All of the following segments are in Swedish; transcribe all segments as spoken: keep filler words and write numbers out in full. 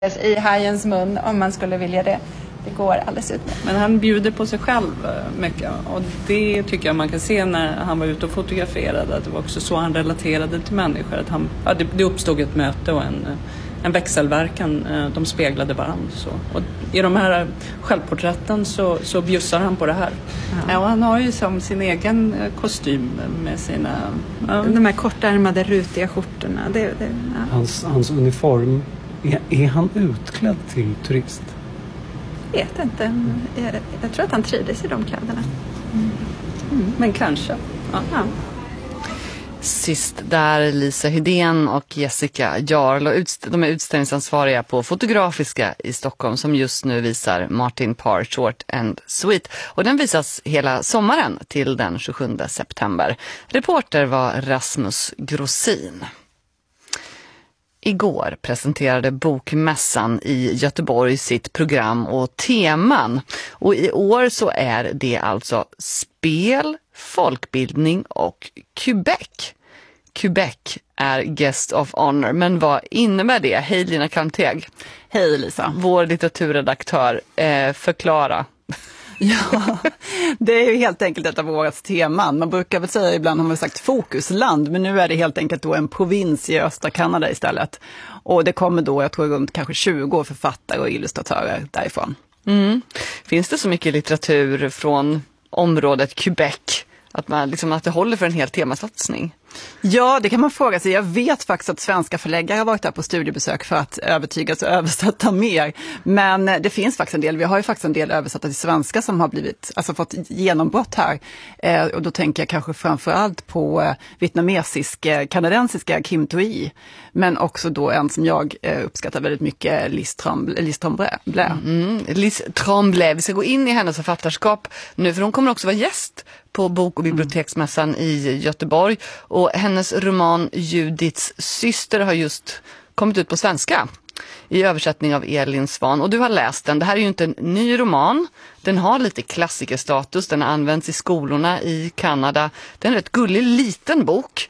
i hajens mun om man skulle vilja det. Det går alldeles ut. Men han bjuder på sig själv mycket, och det tycker jag man kan se när han var ute och fotograferade, att det var också så han relaterade till människor, att han, ja, det, det uppstod ett möte och en, en växelverkan, de speglade varandra. Så. Och i de här självporträtten så, så bjussar han på det här. Ja. Ja, och han har ju som sin egen kostym med sina... Ja. De här kortärmade rutiga skjortorna. Det, det, ja. hans, hans uniform, är, är han utklädd till turist? Jag vet inte. Jag, jag tror att han trivdes i de kläderna. Mm. Mm. Men kanske. Ja. Ja. Sist där Lisa Hydén och Jessica Jarl, och de är utställningsansvariga på Fotografiska i Stockholm, som just nu visar Martin Parr Short and Sweet. Och den visas hela sommaren till den tjugosjunde september. Reporter var Rasmus Grossin. Igår presenterade Bokmässan i Göteborg sitt program och teman. Och i år så är det alltså spel, folkbildning och Quebec. Quebec är guest of honor, men vad innebär det? Hej Lina Kalmteg. Hej Lisa. Vår litteraturredaktör, eh, förklara. Ja, det är ju helt enkelt ett av årets teman. Man brukar väl säga, ibland har man sagt fokusland, men nu är det helt enkelt då en provins i östra Kanada istället. Och det kommer då, jag tror runt kanske tjugo författare och illustratörer därifrån. Mm. Finns det så mycket litteratur från området Quebec att, man, liksom, att det håller för en hel temasatsning? Ja, det kan man fråga sig. Jag vet faktiskt att svenska förläggare har varit där på studiebesök för att övertygas och översätta mer. Men det finns faktiskt en del. Vi har ju faktiskt en del översatta till svenska som har blivit, alltså fått genombrott här. Eh, och då tänker jag kanske framförallt på eh, vietnamesiska, kanadensiska Kim Thuy. Men också då en som jag eh, uppskattar väldigt mycket, Lise Tremblay. Lise Tremblay. Mm, Lise Tremblay. Vi ska gå in i hennes författarskap nu, för hon kommer också vara gäst på Bok- och biblioteksmässan i Göteborg. Och hennes roman Judiths syster har just kommit ut på svenska i översättning av Elin Svan. Och du har läst den. Det här är ju inte en ny roman. Den har lite klassikerstatus. Den har använts i skolorna i Kanada. Det är en rätt gullig liten bok.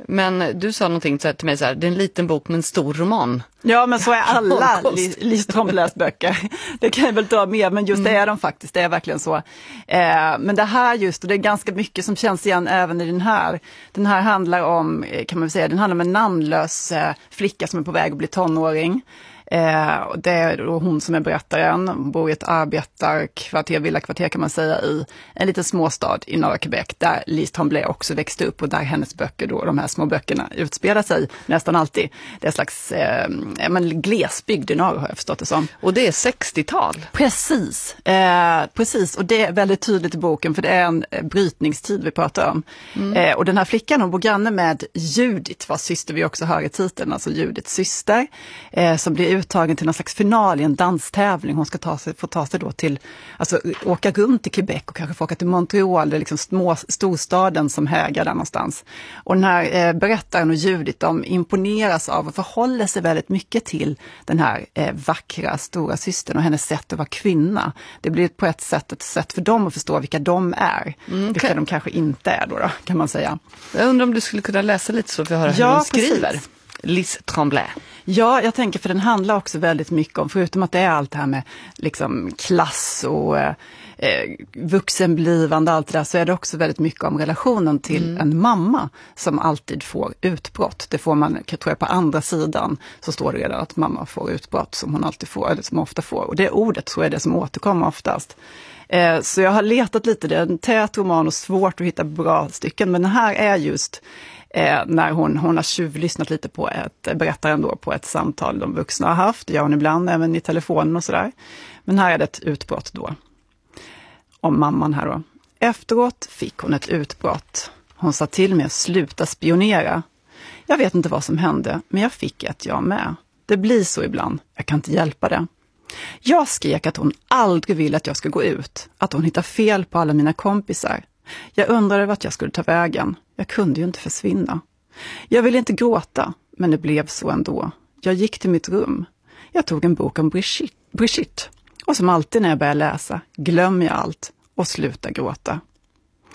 Men du sa någonting till mig så här, det är en liten bok med en stor roman. Ja, men så är alla Lise Tremblays böcker. Det kan jag väl ta med, men just det är de faktiskt, det är verkligen så. Eh, men det här just, och det är ganska mycket som känns igen även i den här. Den här handlar om, kan man väl säga, den handlar om en namnlös eh, flicka som är på väg att bli tonåring. Eh, och det är då hon som är berättaren, hon bor i ett arbetarkvarter, villakvarter kan man säga, i en liten småstad i norra Quebec, där Lise Tremblay också växte upp och där hennes böcker då, de här små böckerna, utspelar sig nästan alltid. Det är en slags eh, men glesbygd i norr, har jag förstått det som. Och det är sextiotal. Precis, eh, precis, och det är väldigt tydligt i boken, för det är en brytningstid vi pratar om. Mm. Eh, och den här flickan, hon bor granne med Judith, vars syster vi också hör i titeln, alltså Judiths syster, eh, som blir uttagen till någon slags final i en danstävling. Hon ska ta sig, få ta sig då till, alltså åka runt i Quebec och kanske få åka till Montreal, det är liksom små, storstaden som hägar där någonstans. Och den här eh, berättaren och Judith, de imponeras av och förhåller sig väldigt mycket till den här eh, vackra stora systern och hennes sätt att vara kvinna. Det blir på ett sätt ett sätt för dem att förstå vilka de är. Mm, okay. Vilka de kanske inte är då, då, kan man säga. Jag undrar om du skulle kunna läsa lite så för att höra ja, hur hon skriver. Precis. Lise Tremblay. Ja, jag tänker, för den handlar också väldigt mycket om, förutom att det är allt det här med liksom klass och eh, vuxenblivande, allt det där, så är det också väldigt mycket om relationen till mm. en mamma som alltid får utbrott. Det får man, tror jag, på andra sidan så står det redan att mamma får utbrott som hon alltid får, eller som ofta får. Och det ordet tror jag är det som återkommer oftast. Eh, så jag har letat lite, det är en tät roman och svårt att hitta bra stycken, men den här är just Eh, när hon, hon har tjuvlyssnat lite på ett, berättaren då, på ett samtal de vuxna har haft, ja, hon ibland även i telefonen och sådär. Men här är det ett utbrott då. Om mamman här då. Efteråt fick hon ett utbrott. Hon sa till mig att sluta spionera. Jag vet inte vad som hände, men jag fick ett jag med. Det blir så ibland, jag kan inte hjälpa det. Jag skrek att hon aldrig vill att jag ska gå ut, att hon hittar fel på alla mina kompisar. Jag undrade vart jag skulle ta vägen. Jag kunde ju inte försvinna. Jag ville inte gråta, men det blev så ändå. Jag gick till mitt rum. Jag tog en bok om Brigitte. Brigitte. Och som alltid när jag börjar läsa, glömmer jag allt och slutar gråta.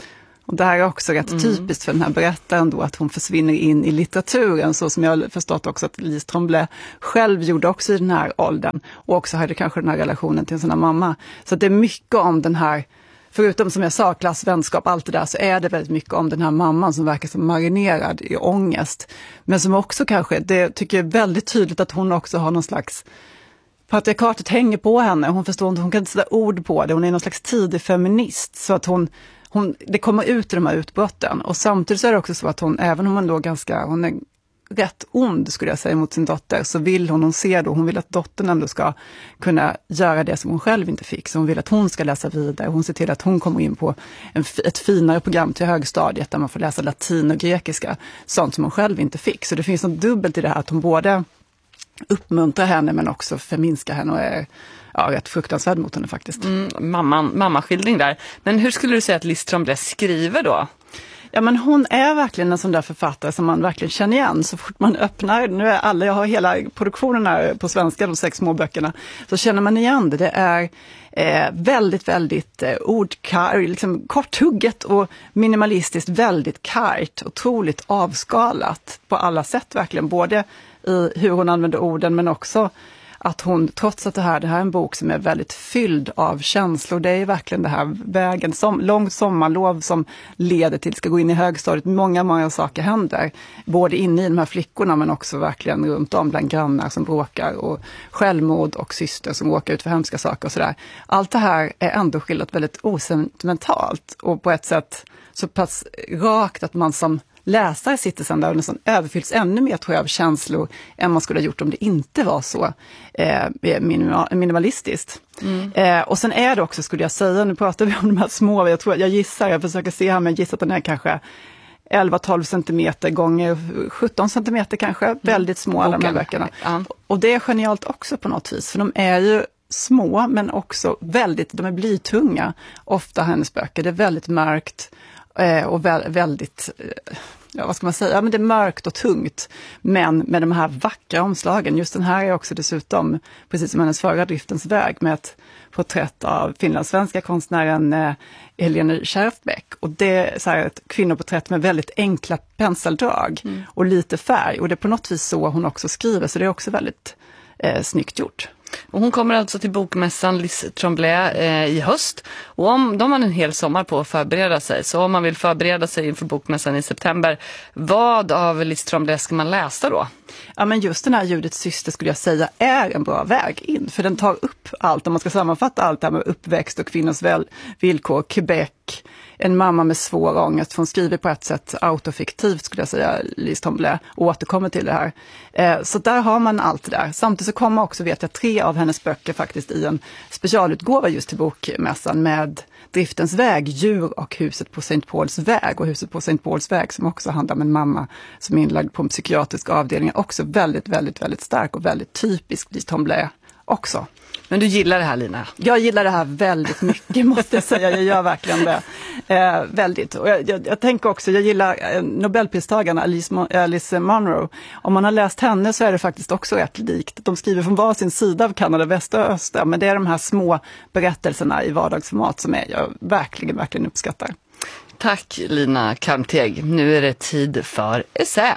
Och det här är också rätt mm. typiskt för den här berättaren då, att hon försvinner in i litteraturen, så som jag har förstått också att Louise Tremblay själv gjorde också i den här åldern, och också hade kanske den här relationen till sin mamma. Så det är mycket om den här, förutom som jag sa, klass, vänskap, allt det där, så är det väldigt mycket om den här mamman som verkar som marinerad i ångest. Men som också kanske, det tycker jag är väldigt tydligt att hon också har någon slags, patriarkatet hänger på henne, hon förstår inte, hon kan inte sätta ord på det, hon är någon slags tidig feminist, så att hon, hon det kommer ut i de här utbrotten. Och samtidigt så är det också så att hon, även om hon då ganska, hon är rätt ond skulle jag säga mot sin dotter, så vill hon, hon ser då, hon vill att dottern ändå ska kunna göra det som hon själv inte fick, så hon vill att hon ska läsa vidare, hon ser till att hon kommer in på en, ett finare program till högstadiet där man får läsa latin och grekiska, sånt som hon själv inte fick. Så det finns något dubbelt i det här, att hon både uppmuntrar henne men också förminskar henne och är ja, rätt fruktansvärd mot henne faktiskt. Mm, mamman, mammaskildring där. Men hur skulle du säga att Louise Tremblay skriver då? Ja, men hon är verkligen en sån där författare som man verkligen känner igen så fort man öppnar. Nu är alla, jag har hela produktionen här på svenska, de sex små böckerna, så känner man igen det. Det är eh, väldigt, väldigt eh, ordkar, liksom korthugget och minimalistiskt, väldigt kargt, otroligt avskalat på alla sätt verkligen. Både i hur hon använder orden, men också att hon, trots att det här, det här är en bok som är väldigt fylld av känslor, det är verkligen det här vägen, som, långt sommarlov som leder till, ska gå in i högstadiet, många, många saker händer, både inne i de här flickorna men också verkligen runt om bland grannar som bråkar och självmord och syster som åker ut för hemska saker och sådär. Allt det här är ändå skildrat väldigt osentimentalt och på ett sätt så pass rakt att man som läsare sitter sedan där och nästan överfylls ännu mer, tror jag, av känslor än man skulle ha gjort om det inte var så eh, minima, minimalistiskt. Mm. Eh, och sen är det också, skulle jag säga, nu pratar vi om de här små, jag tror jag gissar, jag försöker se här, men jag gissar att den är kanske elva till tolv centimeter gånger sjutton centimeter kanske, mm. väldigt små alla de här böckerna. Ja. Och det är genialt också på något vis, för de är ju små men också väldigt, de är blytunga, ofta hennes böcker, det är väldigt mörkt och vä- väldigt, ja, vad ska man säga, ja, men det är mörkt och tungt, men med de här vackra omslagen. Just den här är också dessutom, precis som hennes förra Driftens väg, med ett porträtt av finlandssvenska konstnären eh, Helene Kärfbäck. Och det är så här ett kvinnoporträtt med väldigt enkla penseldrag mm. och lite färg. Och det är på något vis så hon också skriver, så det är också väldigt eh, snyggt gjort. Och hon kommer alltså till bokmässan Louise Tremblay eh, i höst. Och om de har en hel sommar på att förbereda sig. Så om man vill förbereda sig inför bokmässan i september, vad av Louise Tremblay ska man läsa då? Ja, men just den här Judiths syster skulle jag säga är en bra väg in. För den tar upp allt, om man ska sammanfatta allt det här med uppväxt och kvinnors väl, villkor, Quebec, en mamma med svår ångest. Hon skriver på ett sätt autofiktivt, skulle jag säga, Louise Tremblay, och återkommer till det här. Eh, så där har man allt det där. Samtidigt så kommer också, vet jag, tre av hennes böcker faktiskt i en specialutgåva just till bokmässan med Driftens väg, Djur och Huset på Saint Pauls väg. Och Huset på Saint Pauls väg som också handlar om en mamma som är inlagd på en psykiatrisk avdelning. Också väldigt, väldigt, väldigt stark och väldigt typisk Louise Tremblay också. Men du gillar det här, Lina? Jag gillar det här väldigt mycket, måste jag säga. Jag gör verkligen det. Eh, väldigt. Och jag, jag, jag tänker också, jag gillar eh, Nobelpristagarna Alice, Alice Munro. Om man har läst henne så är det faktiskt också rätt likt. De skriver från var sin sida av Kanada, västra och östra. Men det är de här små berättelserna i vardagsformat som är, jag verkligen, verkligen uppskattar. Tack, Lina Karmteg. Nu är det tid för essä.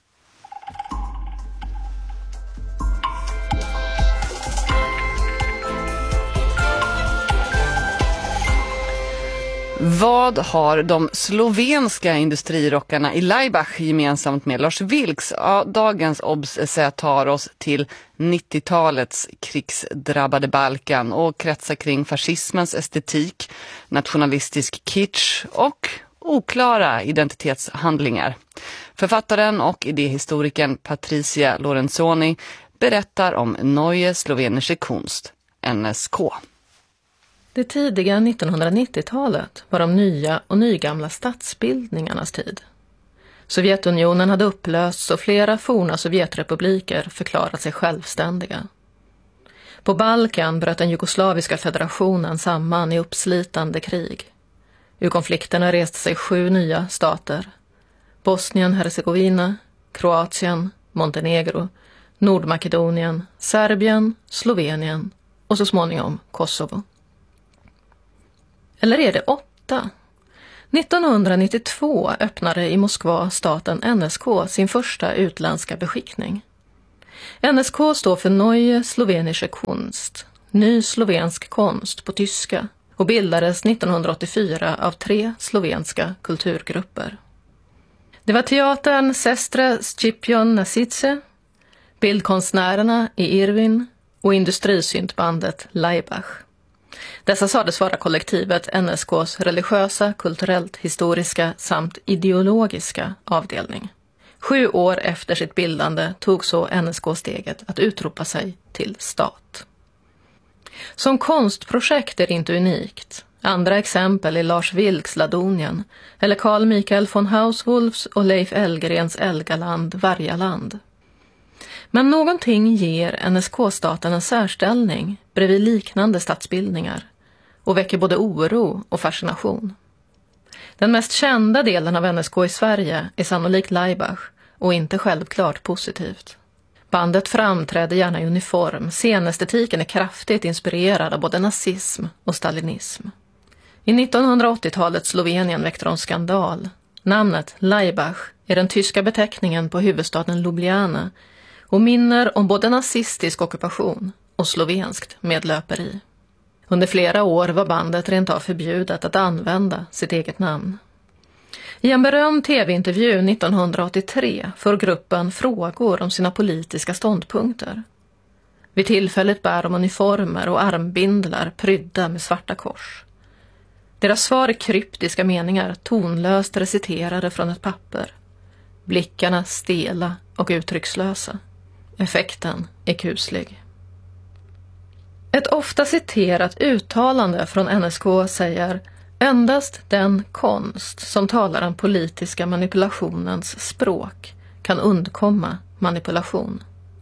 Vad har de slovenska industrirockarna i Laibach gemensamt med Lars Vilks? Ja, dagens obs-essä tar oss till nittiotalets krigsdrabbade Balkan och kretsar kring fascismens estetik, nationalistisk kitsch och oklara identitetshandlingar. Författaren och idéhistorikern Patricia Lorenzoni berättar om Neue Slowenische Kunst, N S K. Det tidiga nittonhundranittiotalet var de nya och nygamla statsbildningarnas tid. Sovjetunionen hade upplösts och flera forna sovjetrepubliker förklarat sig självständiga. På Balkan bröt den jugoslaviska federationen samman i uppslitande krig. Ur konflikterna reste sig sju nya stater. Bosnien, Herzegovina, Kroatien, Montenegro, Nordmakedonien, Serbien, Slovenien och så småningom Kosovo. Eller är det åtta? nittonhundranittiotvå öppnade i Moskva staten N S K sin första utländska beskickning. N S K står för Neue Slowenische Kunst, ny slovensk konst på tyska, och bildades nittonhundraåttiofyra av tre slovenska kulturgrupper. Det var teatern Sestre Scipion Nasice, bildkonstnärerna i Irvin och industrisyntbandet Laibach. Dessa sades vara kollektivet N S K:s religiösa, kulturellt, historiska samt ideologiska avdelning. Sju år efter sitt bildande tog så N S K steget att utropa sig till stat. Som konstprojekt är det inte unikt. Andra exempel är Lars Vilks Ladonien eller Carl Michael von Hauswolfs och Leif Elgrens Elgaland, Vargaland. Men någonting ger N S K-staten en särställning bredvid liknande stadsbildningar och väcker både oro och fascination. Den mest kända delen av N S K i Sverige är sannolikt Laibach och inte självklart positivt. Bandet framträder gärna i uniform, scenestetiken är kraftigt inspirerad av både nazism och stalinism. I nittonhundraåttiotalets Slovenien väckte de skandal. Namnet Laibach är den tyska beteckningen på huvudstaden Ljubljana och minner om både nazistisk ockupation och slovenskt medlöperi. Under flera år var bandet rent av förbjudet att använda sitt eget namn. I en berömd tv-intervju nittonhundraåttiotre får gruppen frågor om sina politiska ståndpunkter. Vid tillfället bär de uniformer och armbindlar prydda med svarta kors. Deras svar är kryptiska meningar tonlöst reciterade från ett papper. Blickarna stela och uttryckslösa. Effekten är kuslig. Ett ofta citerat uttalande från N S K säger: endast den konst som talar den politiska manipulationens språk kan undkomma manipulation.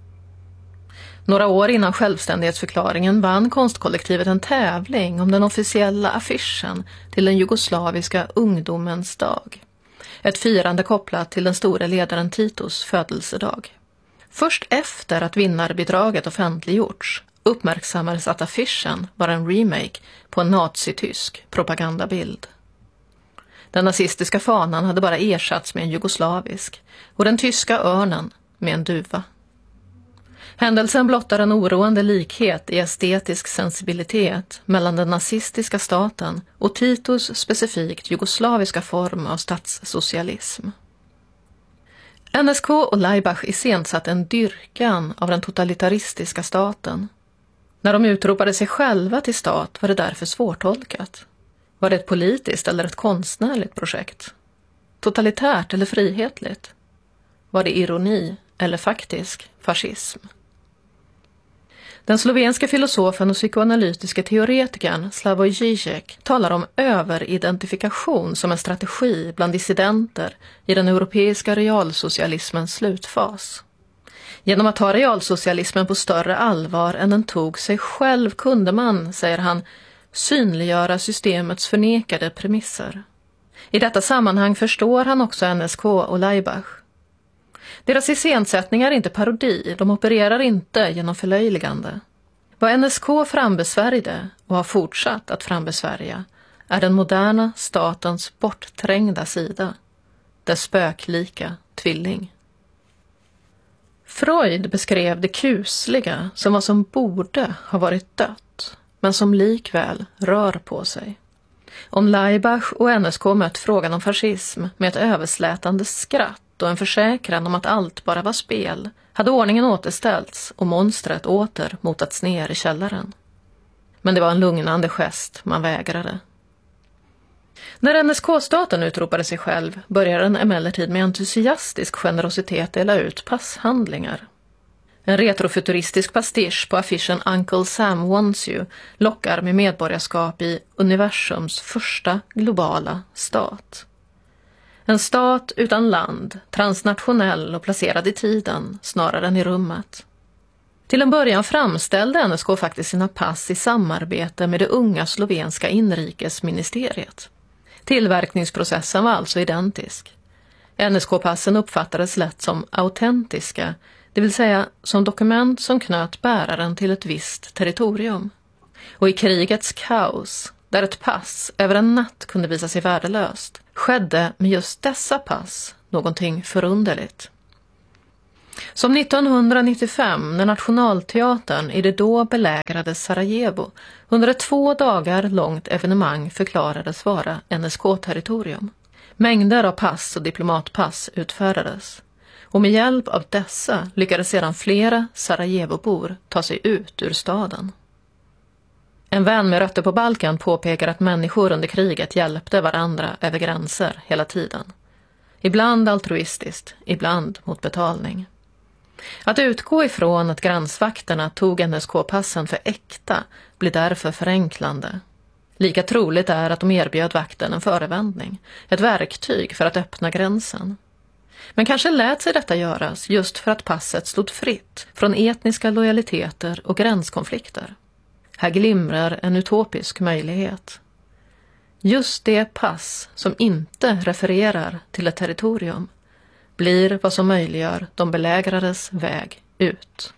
Några år innan självständighetsförklaringen vann konstkollektivet en tävling om den officiella affischen till den jugoslaviska ungdomens dag. Ett firande kopplat till den store ledaren Titos födelsedag. Först efter att vinnarbidraget offentliggjorts uppmärksammades att affischen var en remake på en nazitysk propagandabild. Den nazistiska fanan hade bara ersatts med en jugoslavisk och den tyska örnen med en duva. Händelsen blottar en oroande likhet i estetisk sensibilitet mellan den nazistiska staten och Titos specifikt jugoslaviska form av statssocialism. N S K och Laibach iscensatte en dyrkan av den totalitaristiska staten. När de utropade sig själva till stat var det därför svårtolkat. Var det ett politiskt eller ett konstnärligt projekt? Totalitärt eller frihetligt? Var det ironi eller faktisk fascism? Den slovenska filosofen och psykoanalytiska teoretikern Slavoj Žižek talar om överidentifikation som en strategi bland dissidenter i den europeiska realsocialismens slutfas. Genom att ta realsocialismen på större allvar än den tog sig själv kunde man, säger han, synliggöra systemets förnekade premisser. I detta sammanhang förstår han också N S K och Laibach. Deras iscensättningar är inte parodi, de opererar inte genom förlöjligande. Vad N S K frambesvärjde och har fortsatt att frambesvärja är den moderna statens bortträngda sida, dess spöklika tvilling. Freud beskrev det kusliga som vad som borde ha varit dött, men som likväl rör på sig. Om Laibach och N S K mött frågan om fascism med ett överslätande skratt och en försäkran om att allt bara var spel, hade ordningen återställts och monstret åter motats ner i källaren. Men det var en lugnande gest man vägrade. När N S K-staten utropade sig själv började den emellertid med entusiastisk generositet dela ut passhandlingar. En retrofuturistisk pastisch på affischen Uncle Sam Wants You lockar med medborgarskap i universums första globala stat. En stat utan land, transnationell och placerad i tiden snarare än i rummet. Till en början framställde N S K faktiskt sina pass i samarbete med det unga slovenska inrikesministeriet. Tillverkningsprocessen var alltså identisk. N S K-passen uppfattades lätt som autentiska, det vill säga som dokument som knöt bäraren till ett visst territorium. Och i krigets kaos, där ett pass över en natt kunde visa sig värdelöst, skedde med just dessa pass någonting förunderligt. Som nittonhundranittiofem när Nationalteatern i det då belägrade Sarajevo under ett två dagar långt evenemang förklarades vara N S K-territorium. Mängder av pass och diplomatpass utfärdades. Och med hjälp av dessa lyckades sedan flera Sarajevobor ta sig ut ur staden. En vän med rötter på Balkan påpekar att människor under kriget hjälpte varandra över gränser hela tiden. Ibland altruistiskt, ibland mot betalning. Att utgå ifrån att gränsvakterna tog N S K-passen för äkta blir därför förenklande. Lika troligt är att de erbjöd vakten en förevändning, ett verktyg för att öppna gränsen. Men kanske lät sig detta göras just för att passet stod fritt från etniska lojaliteter och gränskonflikter. Här glimrar en utopisk möjlighet. Just det pass som inte refererar till ett territorium blir vad som möjliggör de belägrades väg ut.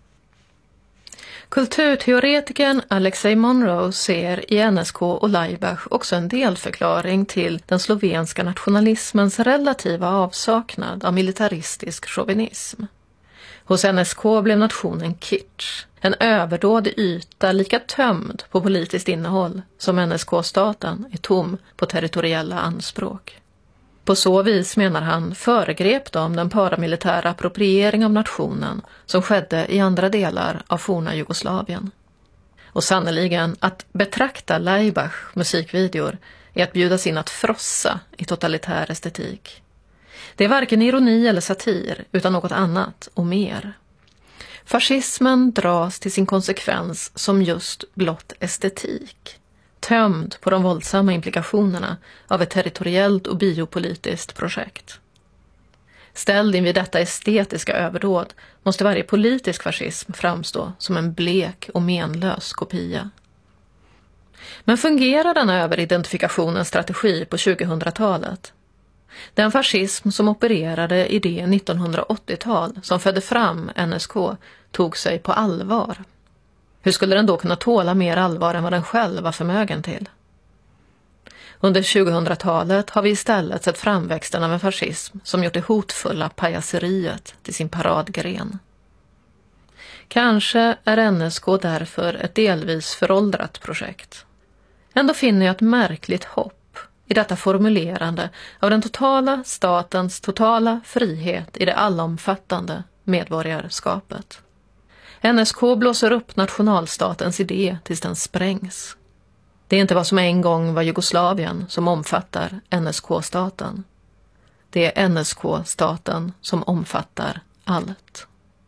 Kulturteoretikern Alexej Monroe ser i N S K och Laibach också en delförklaring till den slovenska nationalismens relativa avsaknad av militaristisk chauvinism. Hos N S K blev nationen kitsch, en överdådig yta lika tömd på politiskt innehåll som N S K-staten är tom på territoriella anspråk. På så vis, menar han, föregrep de den paramilitära appropriering av nationen som skedde i andra delar av forna Jugoslavien. Och sannoliken att betrakta Laibach musikvideor är att bjudas in att frossa i totalitär estetik. Det är varken ironi eller satir utan något annat och mer. Fascismen dras till sin konsekvens som just blott estetik. Tömd på de våldsamma implikationerna av ett territoriellt och biopolitiskt projekt. Ställd in vid detta estetiska överdåd måste varje politisk fascism framstå som en blek och menlös kopia. Men fungerar denna överidentifikationsstrategi strategi på tjugohundratalet? Den fascism som opererade i det nittonhundraåttiotal som födde fram N S K tog sig på allvar. Hur skulle den då kunna tåla mer allvar än vad den själv var förmögen till? Under tjugohundratalet har vi istället sett framväxten av en fascism som gjort det hotfulla pajaseriet till sin paradgren. Kanske är N S K därför ett delvis föråldrat projekt. Ändå finner jag ett märkligt hopp i detta formulerande av den totala statens totala frihet i det allomfattande medborgarskapet. N S K blåser upp nationalstatens idé tills den sprängs. Det är inte vad som en gång var Jugoslavien som omfattar N S K-staten. Det är N S K-staten som omfattar allt.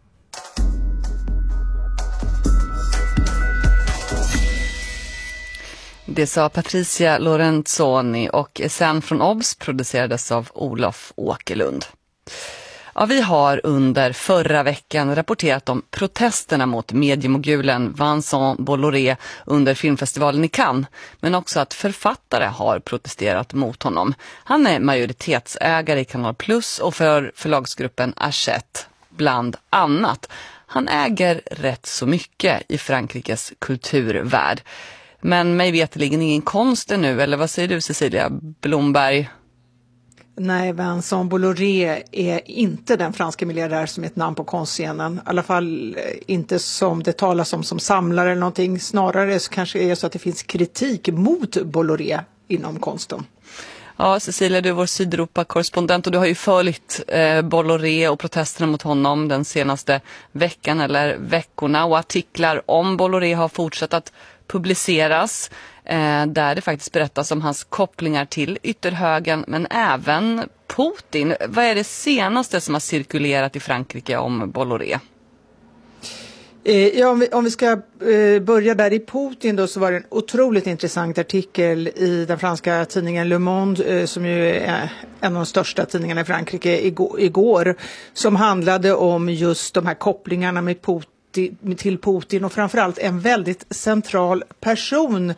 Det sa Patricia Lorenzoni och Sen från Obs producerades av Olof Åkerlund. Ja, vi har under förra veckan rapporterat om protesterna mot mediemogulen Vincent Bolloré under filmfestivalen i Cannes, men också att författare har protesterat mot honom. Han är majoritetsägare i Kanal Plus och för förlagsgruppen Hachette, bland annat. Han äger rätt så mycket i Frankrikes kulturvärld. Men mig veteligen ingen konst nu, eller vad säger du, Cecilia Blomberg? Nej, Vincent Bolloré är inte den franska miljardär som är ett namn på konstscenen. I alla fall inte som det talas om som samlare eller någonting. Snarare så kanske är det så att det finns kritik mot Bolloré inom konsten. Ja, Cecilia, du är vår Sydeuropa-korrespondent och du har ju följt eh, Bolloré och protesterna mot honom den senaste veckan eller veckorna. Och artiklar om Bolloré har fortsatt att publiceras eh, där det faktiskt berättas om hans kopplingar till ytterhögern men även Putin. Vad är det senaste som har cirkulerat i Frankrike om Bolloré? Ja, om vi, om vi ska eh, börja där i Putin då, så var det en otroligt intressant artikel i den franska tidningen Le Monde eh, som ju är en av de största tidningarna i Frankrike igår, igår som handlade om just de här kopplingarna med Putin till Putin och framförallt en väldigt central person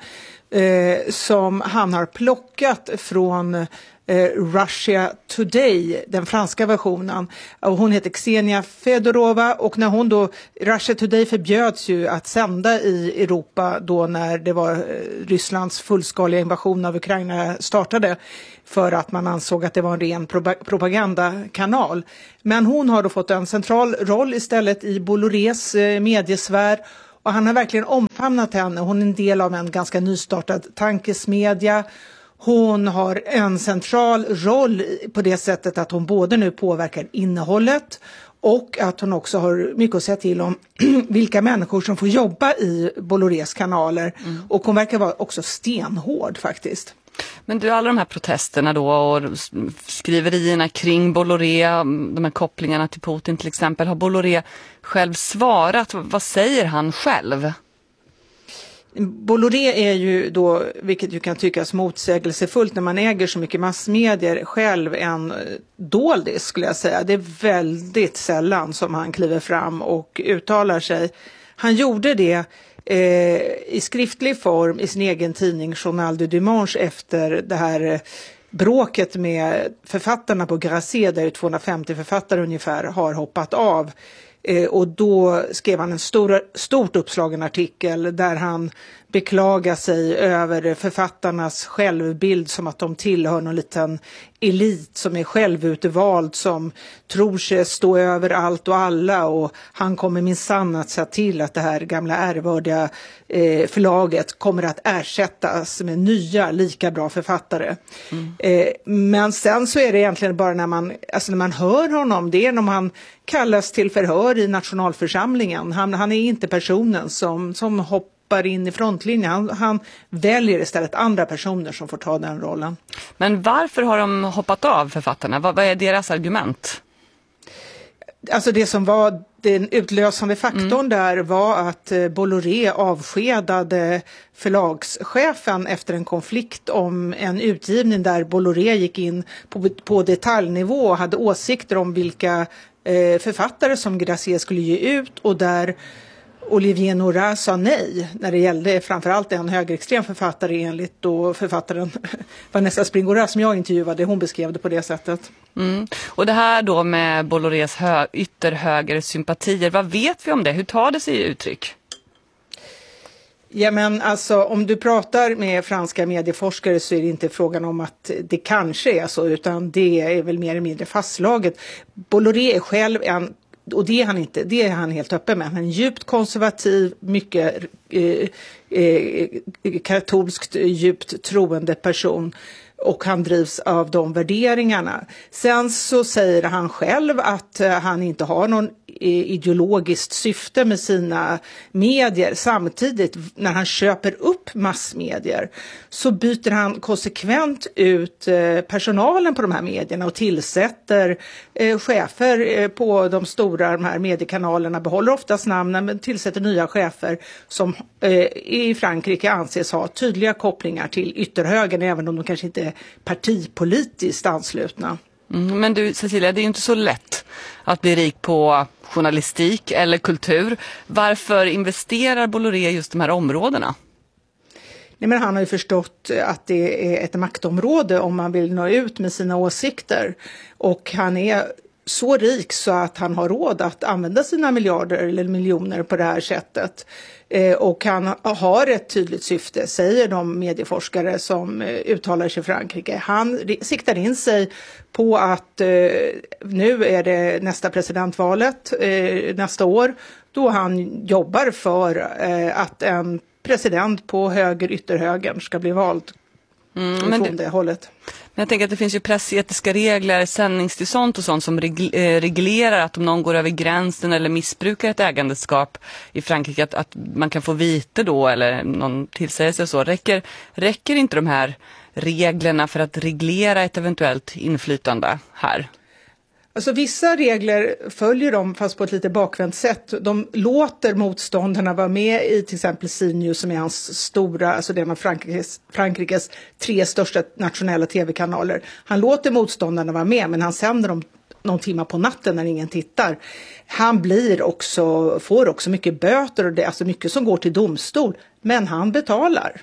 eh, som han har plockat från eh, Russia Today, den franska versionen. Och hon heter Ksenia Fedorova, och när hon då, Russia Today förbjöds ju att sända i Europa då när det var eh, Rysslands fullskaliga invasion av Ukraina startade, för att man ansåg att det var en ren propagandakanal. Men hon har då fått en central roll istället i Bollorés eh, mediesfär, och han har verkligen omfamnat henne. Hon är en del av en ganska nystartad tankesmedja. Hon har en central roll på det sättet att hon både nu påverkar innehållet och att hon också har mycket att säga till om vilka människor som får jobba i Bollorés kanaler. Mm. Och hon verkar vara också stenhård faktiskt. Men du, alla de här protesterna då och skriverierna kring Bolloré, de här kopplingarna till Putin till exempel, har Bolloré själv svarat? Vad säger han själv? Bolloré är ju då, vilket ju kan tyckas motsägelsefullt när man äger så mycket massmedier, själv en doldis skulle jag säga. Det är väldigt sällan som han kliver fram och uttalar sig. Han gjorde det eh, i skriftlig form i sin egen tidning Journal du Dimanche efter det här bråket med författarna på Grasset, där tvåhundrafemtio författare ungefär har hoppat av. Eh, och då skrev han en stor, stort uppslagen artikel där han beklagar sig över författarnas självbild, som att de tillhör någon liten elit som är självutvald, som tror sig stå över allt och alla, och han kommer minsann att säga till att det här gamla ärvördiga eh, förlaget kommer att ersättas med nya lika bra författare. Mm. Eh, men sen så är det egentligen bara när man, alltså när man hör honom, det är när han kallas till förhör i nationalförsamlingen. Han, han är inte personen som, som hoppar in i frontlinjen. Han, han väljer istället andra personer som får ta den rollen. Men varför har de hoppat av, författarna? Vad, vad är deras argument? Alltså det som var den utlösande faktorn mm. där var att Bolloré avskedade förlagschefen efter en konflikt om en utgivning där Bolloré gick in på, på detaljnivå och hade åsikter om vilka eh, författare som Grasset skulle ge ut, och där Olivier Nora sa nej när det gällde framförallt en högerextrem författare, enligt då författaren Vanessa Springora som jag intervjuade. Hon beskrev det på det sättet. Mm. Och det här då med Bollorés hö- ytterhöger sympatier, vad vet vi om det? Hur tar det sig i uttryck? Ja, men alltså om du pratar med franska medieforskare så är det inte frågan om att det kanske är så, utan det är väl mer eller mindre fastslaget. Bolloré är själv en, och det är han inte, det är han helt öppen med. Han är en djupt konservativ, mycket eh, eh, katolskt djupt troende person, och han drivs av de värderingarna. Sen så säger han själv att eh, han inte har någon ideologiskt syfte med sina medier. Samtidigt, när han köper upp massmedier, så byter han konsekvent ut eh, personalen på de här medierna och tillsätter eh, chefer eh, på de stora de här mediekanalerna, behåller oftast namnen men tillsätter nya chefer som eh, i Frankrike anses ha tydliga kopplingar till ytterhögern, även om de kanske inte är partipolitiskt anslutna. Mm, men du Cecilia, det är ju inte så lätt att bli rik på journalistik eller kultur. Varför investerar Bolloré just de här områdena? Nej, men han har ju förstått att det är ett maktområde om man vill nå ut med sina åsikter. Och han är så rik så att han har råd att använda sina miljarder eller miljoner på det här sättet. Eh, och han har ett tydligt syfte, säger de medieforskare som eh, uttalar sig i Frankrike. Han siktar in sig på att eh, nu är det nästa presidentvalet eh, nästa år, då han jobbar för eh, att en president på höger ytterhögern ska bli vald. Mm, men från det hållet. Men jag tänker att det finns ju pressetiska regler, sändningstillstånd och sånt som reglerar att om någon går över gränsen eller missbrukar ett ägandeskap i Frankrike, att, att man kan få vite då eller någon tillsägelse och så. Räcker, räcker inte de här reglerna för att reglera ett eventuellt inflytande här? Alltså vissa regler följer de fast på ett lite bakvänt sätt. De låter motståndarna vara med i till exempel C News, som är hans stora, alltså det är en av Frankrikes, Frankrikes tre största nationella tv-kanaler. Han låter motståndarna vara med, men han sänder dem någon timme på natten när ingen tittar. Han blir också, får också mycket böter och det är alltså mycket som går till domstol, men han betalar.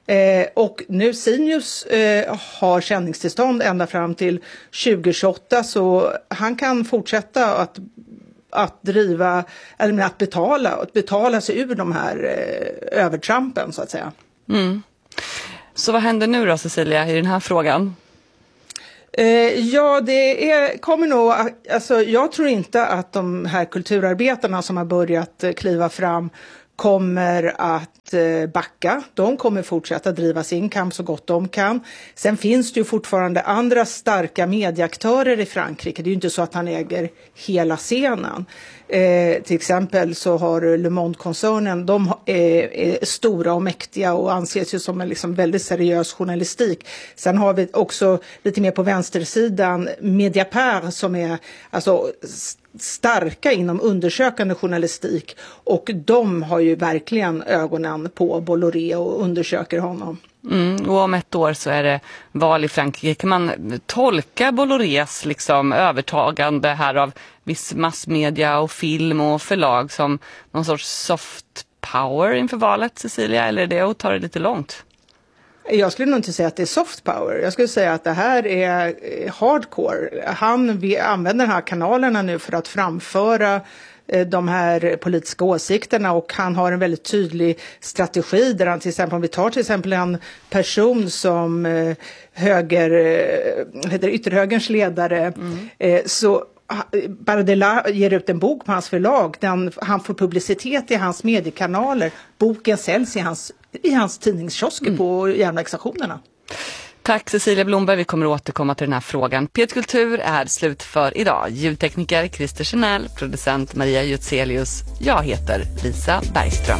Eh, och nu Sinius eh, har sändningstillstånd ända fram till tjugo tjugoåtta, så han kan fortsätta att, att driva, eller att betala, att betala sig ur de här eh, övertrampen så att säga. Mm. Så vad händer nu då, Cecilia, i den här frågan? Eh, ja, det är, kommer nog, alltså jag tror inte att de här kulturarbetarna som har börjat eh, kliva fram kommer att eh, backa. De kommer fortsätta driva sin kamp så gott de kan. Sen finns det ju fortfarande andra starka medieaktörer i Frankrike. Det är ju inte så att han äger hela scenen. Eh, till exempel så har Le Monde-koncernen, de är, är stora och mäktiga och anses ju som en liksom väldigt seriös journalistik. Sen har vi också lite mer på vänstersidan Mediapart som är alltså starka inom undersökande journalistik, och de har ju verkligen ögonen på Bolloré och undersöker honom. Mm, och om ett år så är det val i Frankrike. Kan man tolka Bollorés liksom övertagande här av viss massmedia och film och förlag som någon sorts soft power inför valet, Cecilia, eller är det att ta det lite långt? Jag skulle nog inte säga att det är soft power. Jag skulle säga att det här är hardcore. Han vi använder de här kanalerna nu för att framföra de här politiska åsikterna, och han har en väldigt tydlig strategi där han till exempel, om vi tar till exempel en person som höger, heter ytterhögerns ledare, mm. så Bardella ger ut en bok på hans förlag. Den, han får publicitet i hans mediekanaler. Boken säljs i hans, i hans tidningskiosker mm. på järnvägsstationerna. Tack Cecilia Blomberg, vi kommer återkomma till den här frågan. P ett Kultur är slut för idag. Ljudtekniker Christer Chanel, producent Maria Jutselius. Jag heter Lisa Bergström.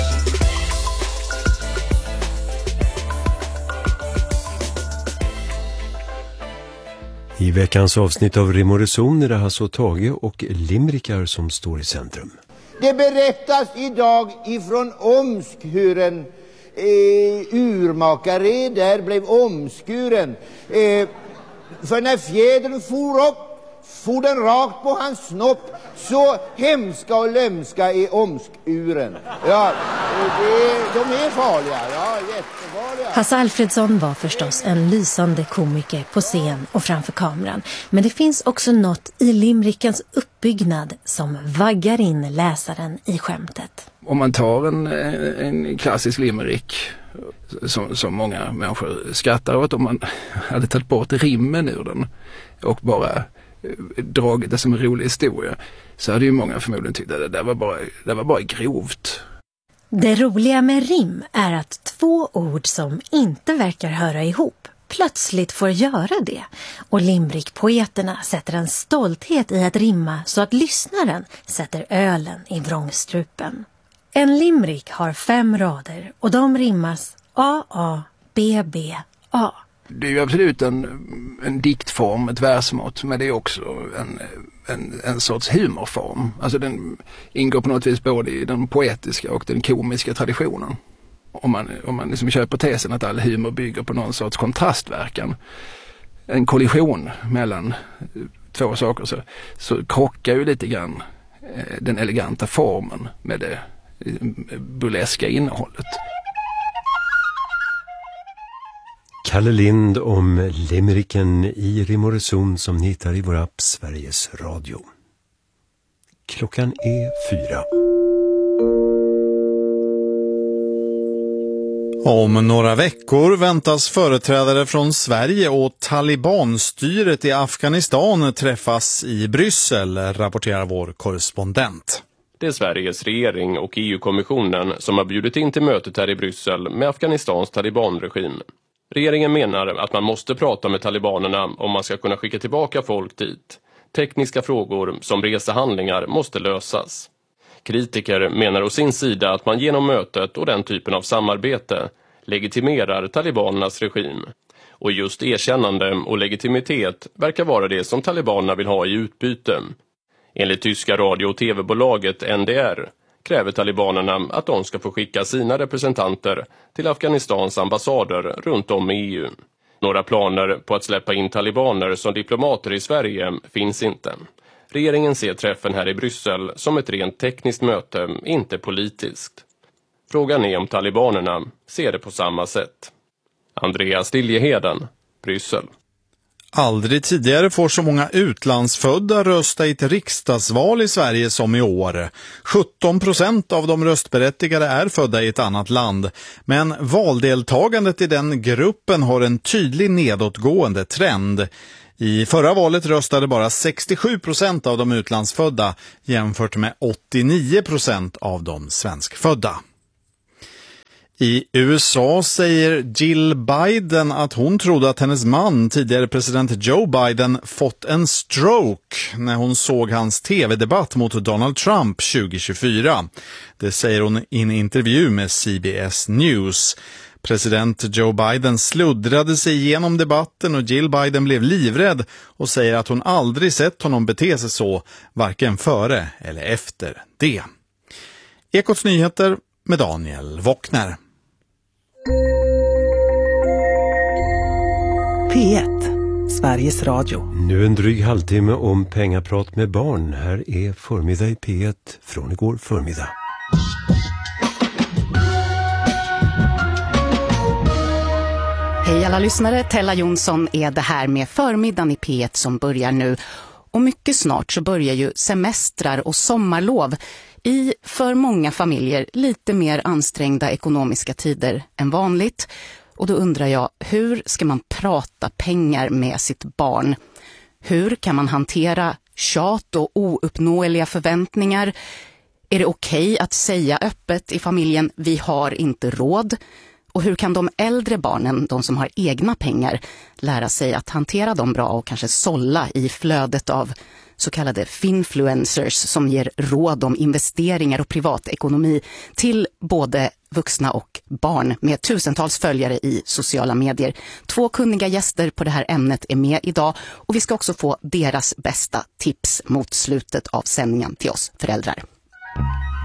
I veckans avsnitt av Rim och Reson är det Hasse och Tage och limrikar som står i centrum. Det berättas idag ifrån Omsk hur en eh, urmakare där blev omskuren. Eh, för när fjädern for upp, for den rakt på hans snopp. Så hemska och lömska är omskuren. Ja, det, de är farliga. Ja, jättefarliga. Hasse Alfredsson var förstås en lysande komiker på scen och framför kameran. Men det finns också något i limrikens uppbyggnad som vaggar in läsaren i skämtet. Om man tar en, en klassisk limerick som, som många människor skrattar åt, om man hade tagit bort rimmen ur den och bara dragit det som en rolig historia, så hade ju många förmodligen tyckt att det där var bara, det var bara grovt. Det roliga med rim är att två ord som inte verkar höra ihop plötsligt får göra det. Och limerickpoeterna sätter en stolthet i att rimma så att lyssnaren sätter ölen i vrångstrupen. En limerick har fem rader och de rimmas A A B B A. Det är ju absolut en, en diktform, ett versmått, men det är också en, en, en sorts humorform. Alltså den ingår på något vis både i den poetiska och den komiska traditionen. Om man, om man liksom köper tesen att all humor bygger på någon sorts kontrastverkan, en kollision mellan två saker, så, så krockar ju lite grann eh, den eleganta formen med det eh, burleska innehållet. Kalle Lind om limericken i Rim och Reson som ni hittar i vår app Sveriges Radio. Klockan är fyra. Om några veckor väntas företrädare från Sverige och talibanstyret i Afghanistan träffas i Bryssel, rapporterar vår korrespondent. Det är Sveriges regering och E U-kommissionen som har bjudit in till mötet här i Bryssel med Afghanistans talibanregim. Regeringen menar att man måste prata med talibanerna om man ska kunna skicka tillbaka folk dit. Tekniska frågor som resehandlingar måste lösas. Kritiker menar å sin sida att man genom mötet och den typen av samarbete legitimerar talibanernas regim. Och just erkännande och legitimitet verkar vara det som talibanerna vill ha i utbyte. Enligt tyska radio- och tv-bolaget N D R kräver talibanerna att de ska få skicka sina representanter till Afghanistans ambassader runt om i E U. Några planer på att släppa in talibaner som diplomater i Sverige finns inte. Regeringen ser träffen här i Bryssel som ett rent tekniskt möte, inte politiskt. Frågan är om talibanerna ser det på samma sätt. Andreas Liljeheden, Bryssel. Aldrig tidigare får så många utlandsfödda rösta i ett riksdagsval i Sverige som i år. sjutton procent av de röstberättigade är födda i ett annat land. Men valdeltagandet i den gruppen har en tydlig nedåtgående trend. I förra valet röstade bara sextiosju procent av de utlandsfödda jämfört med åttionio procent av de svenskfödda. I U S A säger Jill Biden att hon trodde att hennes man, tidigare president Joe Biden, fått en stroke när hon såg hans tv-debatt mot Donald Trump tjugo tjugofyra. Det säger hon i en intervju med C B S News. President Joe Biden sluddrade sig igenom debatten och Jill Biden blev livrädd och säger att hon aldrig sett honom bete sig så, varken före eller efter det. Ekots nyheter med Daniel Wockner. P ett, Sveriges Radio. Nu en dryg halvtimme om pengaprat med barn. Här är förmiddag i P ett från igår förmiddag. Hej alla lyssnare, Tella Jonsson är det här med förmiddagen i P ett som börjar nu. Och mycket snart så börjar ju semestrar och sommarlov i för många familjer lite mer ansträngda ekonomiska tider än vanligt. Och då undrar jag, hur ska man prata pengar med sitt barn? Hur kan man hantera tjat och ouppnåeliga förväntningar? Är det okej att säga öppet i familjen, vi har inte råd? Och hur kan de äldre barnen, de som har egna pengar, lära sig att hantera dem bra och kanske sålla i flödet av så kallade finfluencers som ger råd om investeringar och privatekonomi till både vuxna och barn med tusentals följare i sociala medier. Två kunniga gäster på det här ämnet är med idag och vi ska också få deras bästa tips mot slutet av sändningen till oss föräldrar.